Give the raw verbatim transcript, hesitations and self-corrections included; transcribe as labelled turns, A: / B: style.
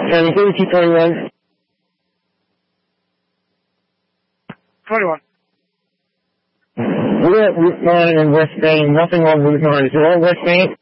A: Sammy, thirty-two twenty-one.
B: twenty-one.
A: We're at Route nine in West Main. Nothing on Route nine. Is it all West Main?